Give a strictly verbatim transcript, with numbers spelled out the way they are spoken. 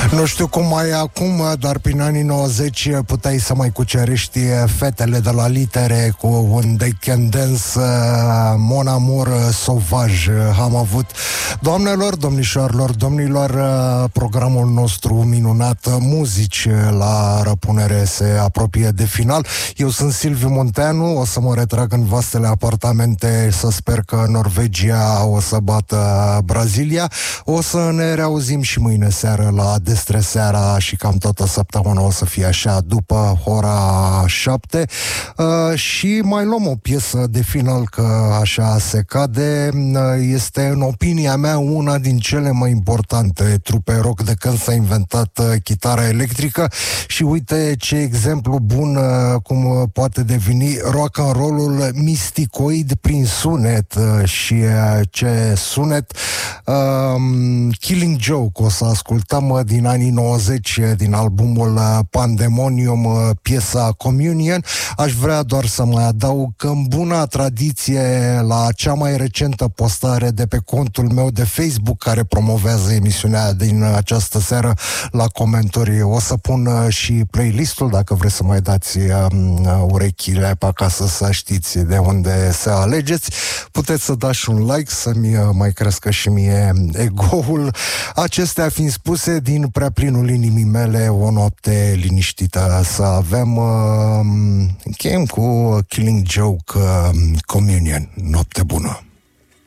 Nu știu cum mai e acum, dar prin anii nouăzeci puteai să mai cucerești fetele de la litere cu un They Can Dance, Mon Amour Sauvage. Am avut, doamnelor, domnișoarelor, domnilor, programul nostru minunat Muzici la răpunere se apropie de final. Eu sunt Silviu Munteanu, o să mă retrag în vastele apartamente, să sper că Norvegia o să bată Brazilia. O să ne reauzim și mâine seară la Destre Seara și cam toată săptămâna o să fie așa după ora șapte. Uh, și mai luăm o piesă de final, că așa se cade. Uh, este, în opinia mea, una din cele mai importante trupe rock de când s-a inventat uh, chitara electrică și uite ce exemplu bun uh, cum poate deveni rock and roll-ul misticoid prin sunet uh, și uh, ce sunet. Uh, Killing Joke o să ascultăm uh, din anii nouăzeci, din albumul uh, Pandemonium, uh, piesa Communion. Aș vrea doar să mai adaug că, în buna tradiție, la cea mai recentă postare de pe contul meu de Facebook, care promovează emisiunea din această seară, la comentarii o să pun uh, și playlistul, dacă vreți să mai dați uh, urechile pe acasă să știți de unde să alegeți. Puteți să dați și un like să-mi uh, mai crească și mie ego-ul. Acestea fiind spuse, din prea plinul inimii mele, o noapte liniștită să avem. Uh, încheiem cu Killing Joke, uh, Communion. Noapte bună!